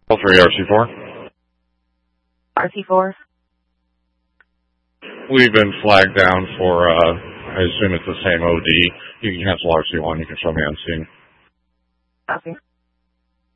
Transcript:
Call 3 RC4. RC4? We've been flagged down for, I assume it's the same OD. You can cancel RC1. You can show me on scene. Okay.